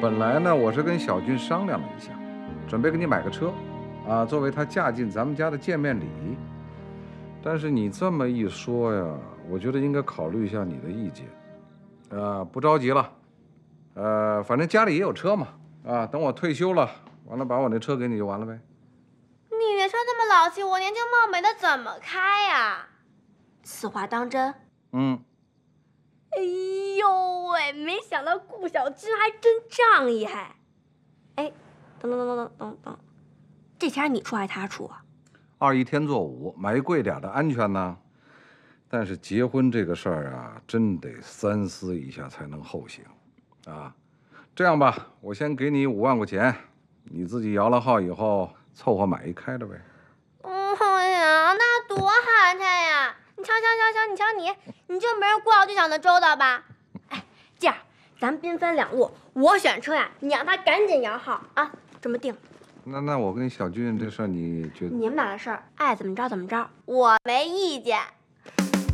本来呢，我是跟小俊商量了一下，准备给你买个车，作为她嫁进咱们家的见面礼。但是你这么一说呀，我觉得应该考虑一下你的意见。不着急了，反正家里也有车嘛，等我退休了，完了把我那车给你就完了呗。 你别说这么老气，我年轻貌美的怎么开呀？此话当真？哎呦喂，没想到顾小军还真仗义还。哎，等，这钱你出还是他出啊 ？2一天作5，买一贵点的安全呢。但是结婚这个事儿啊，真得三思一下才能后行，这样吧，我先给你5万块钱，你自己摇了号以后凑合买一开的呗。 哎呀，那多寒碜呀！你瞧，你就没人顾小军想的周到吧？哎，这样咱兵分2路，我选车呀，你让他赶紧摇号啊，这么定。 那我跟小俊这事儿，你觉得？ 你们俩的事儿爱怎么着怎么着，我没意见。